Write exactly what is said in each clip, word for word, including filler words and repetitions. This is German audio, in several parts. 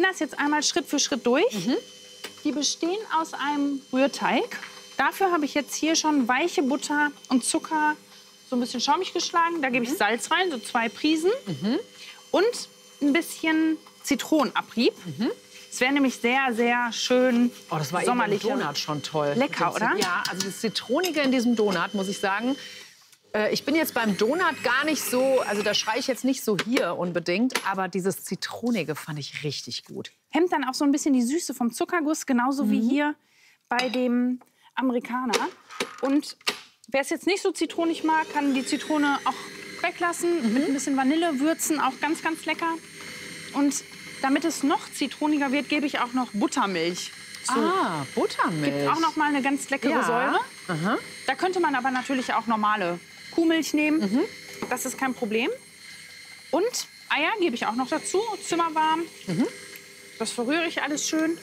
das jetzt einmal Schritt für Schritt durch. Mhm. Die bestehen aus einem Rührteig. Dafür habe ich jetzt hier schon weiche Butter und Zucker so ein bisschen schaumig geschlagen. Da gebe ich Salz rein, so zwei Prisen. Mhm. Und ein bisschen Zitronenabrieb. Mhm. Es wäre nämlich sehr, sehr schön oh, das war sommerlich. Im Donut schon toll. Lecker, oder? Ja, also das Zitronige in diesem Donut, muss ich sagen. Äh, ich bin jetzt beim Donut gar nicht so, also da schreie ich jetzt nicht so hier unbedingt, aber dieses Zitronige fand ich richtig gut. Hemmt dann auch so ein bisschen die Süße vom Zuckerguss, genauso mhm. wie hier bei dem Amerikaner. Und wer es jetzt nicht so zitronig mag, kann die Zitrone auch weglassen, mhm. mit ein bisschen Vanille würzen, auch ganz, ganz lecker. Und damit es noch zitroniger wird, gebe ich auch noch Buttermilch zu. Ah, Buttermilch. Gibt auch noch mal eine ganz leckere ja. Säure. Aha. Da könnte man aber natürlich auch normale Kuhmilch nehmen. Mhm. Das ist kein Problem. Und Eier gebe ich auch noch dazu, zimmerwarm. Mhm. Das verrühre ich alles schön.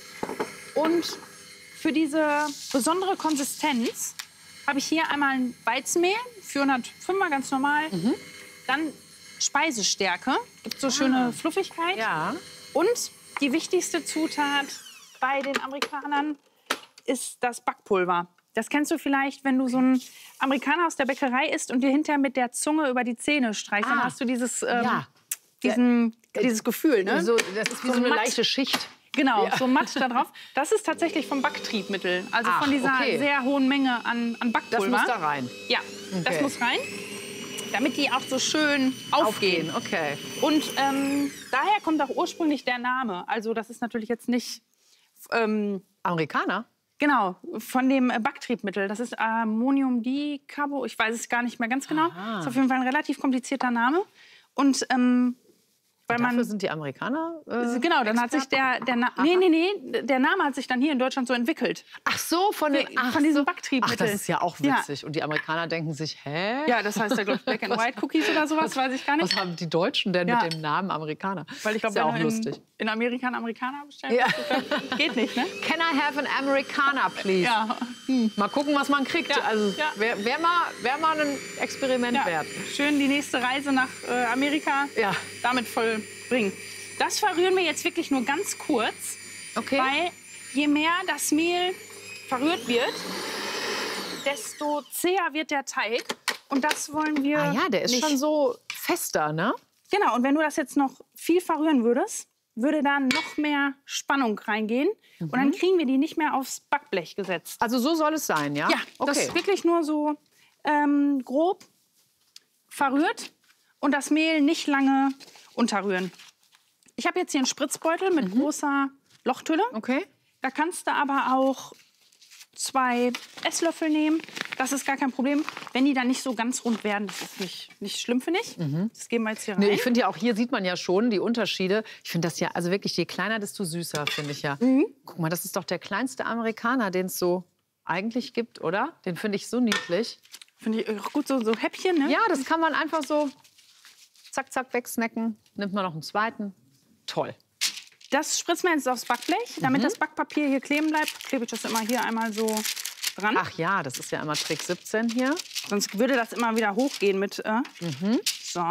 Und für diese besondere Konsistenz habe ich hier einmal ein Weizenmehl, vierhundertfünfer, ganz normal. Mhm. Dann Speisestärke, gibt so ah. schöne Fluffigkeit. Ja. Und die wichtigste Zutat bei den Amerikanern ist das Backpulver. Das kennst du vielleicht, wenn du so einen Amerikaner aus der Bäckerei isst und dir hinterher mit der Zunge über die Zähne streichst. Ah. Dann hast du dieses, ähm, ja. diesen, ja. dieses Gefühl. Ne? So, das ist wie so, so eine matt. leichte Schicht. Genau, ja. so matt da drauf. Das ist tatsächlich vom Backtriebmittel. Also Ach, von dieser okay. sehr hohen Menge an, an Backpulver. Das muss da rein? Ja, okay. das muss rein. Damit die auch so schön aufgehen. aufgehen. Okay. Und ähm, daher kommt auch ursprünglich der Name. Also das ist natürlich jetzt nicht... Ähm, Amerikaner? Genau, von dem Backtriebmittel. Das ist Ammoniumdicarbonat. Ich weiß es gar nicht mehr ganz genau. Das ist auf jeden Fall ein relativ komplizierter Name. Und... Ähm, Weil dafür man, sind die Amerikaner äh, Genau, dann hat sich der, der Na nee, nee, nee, der Name hat sich dann hier in Deutschland so entwickelt. Ach so, von, den, ach von diesem so. Backtriebmittel. Ach, das ist ja auch witzig. Ja. Und die Amerikaner denken sich, hä? Ja, das heißt ja, glaube ich, Black and White Cookies oder sowas, weiß ich gar nicht. Was haben die Deutschen denn ja. mit dem Namen Amerikaner? Weil ich glaube, ja auch in, lustig. in Amerika einen Amerikaner bestellen, ja. das geht nicht, ne? Can I have an Americana, please? Ja. Hm. Mal gucken, was man kriegt. Ja. Also, ja. wäre wär mal, wär mal ein Experiment ja. wert. Schön die nächste Reise nach äh, Amerika ja. damit vollbringen. Das verrühren wir jetzt wirklich nur ganz kurz, okay. weil je mehr das Mehl verrührt wird, desto zäher wird der Teig. Und das wollen wir Ah ja, der ist nicht. schon so fester, ne? Genau, und wenn du das jetzt noch viel verrühren würdest, würde da noch mehr Spannung reingehen. Mhm. Und dann kriegen wir die nicht mehr aufs Backblech gesetzt. Also so soll es sein, ja? Ja, okay. das ist wirklich nur so ähm, grob verrührt und das Mehl nicht lange unterrühren. Ich habe jetzt hier einen Spritzbeutel mit mhm. großer Lochtülle. Okay. Da kannst du aber auch zwei Esslöffel nehmen. Das ist gar kein Problem. Wenn die dann nicht so ganz rund werden, das ist nicht, nicht schlimm, finde ich. Mhm. Das geben wir jetzt hier rein. Nee, ich finde ja auch, hier sieht man ja schon die Unterschiede. Ich finde das ja, also wirklich, je kleiner, desto süßer, finde ich ja. Mhm. Guck mal, das ist doch der kleinste Amerikaner, den es so eigentlich gibt, oder? Den finde ich so niedlich. Finde ich auch gut, so, so Häppchen, ne? Ja, das kann man einfach so zack, zack, wegsnacken. Nimmt man noch einen zweiten. Toll. Das spritzt man jetzt aufs Backblech. Damit mhm. das Backpapier hier kleben bleibt, klebe ich das immer hier einmal so dran. Ach ja, das ist ja immer Trick siebzehn hier. Sonst würde das immer wieder hochgehen mit... Äh. Mhm. So.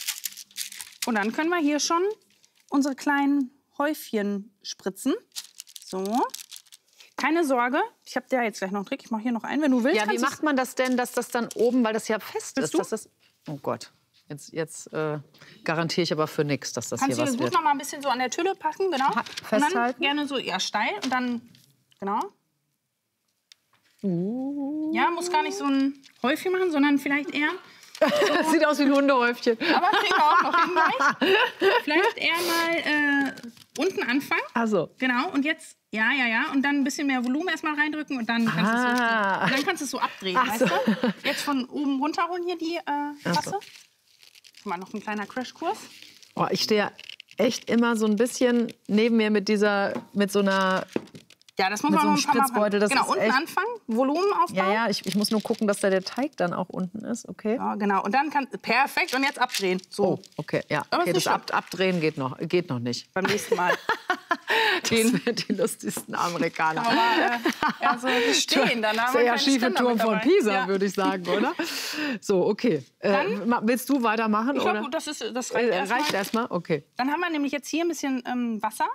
Und dann können wir hier schon unsere kleinen Häufchen spritzen. So. Keine Sorge, ich habe da jetzt gleich noch einen Trick. Ich mache hier noch einen, wenn du willst. Ja, wie macht man das denn, dass das dann oben, weil das ja fest ist, du? dass das... Oh Gott. Jetzt, jetzt äh, garantiere ich aber für nichts, dass das Kannst hier was wird. wird. Kannst du noch mal ein bisschen so an der Tülle packen, genau. Ha, festhalten. Und dann gerne so ja, steil und dann, genau. Uh. Ja, muss gar nicht so ein Häufchen machen, sondern vielleicht eher... So. Das sieht aus wie ein Hundehäufchen. Aber kriegen wir auch noch hin gleich. Vielleicht eher mal äh, unten anfangen. Ach so. Genau, und jetzt, ja, ja, ja. Und dann ein bisschen mehr Volumen erstmal reindrücken und dann kannst du ah. es so, dann kannst du es so abdrehen, Ach weißt so. du? Jetzt von oben runterholen hier die äh, Tasse. So. Guck mal, noch ein kleiner Crashkurs. Oh, ich stehe echt immer so ein bisschen neben mir mit dieser, mit so einer... Ja, das muss mit man so noch ein paar Mal das Genau, ist unten echt... anfangen, Volumen aufbauen. Ja, ja, ich, ich muss nur gucken, dass da der Teig dann auch unten ist, okay? Ja, genau. Und dann kann... Perfekt, und jetzt abdrehen. So. Oh, okay, ja. Okay, das Ab, Abdrehen geht noch, geht noch nicht. Beim nächsten Mal. Das sind die lustigsten Amerikaner. Aber äh, ja, so stehen, dann haben wir wir ja schiefe Turm von Pisa, ja. würde ich sagen, oder? So, okay. Dann, äh, willst du weitermachen? Ich glaube, das, ist, das reicht äh, erstmal. Reicht erstmal? Okay. Dann haben wir nämlich jetzt hier ein bisschen ähm, Wasser.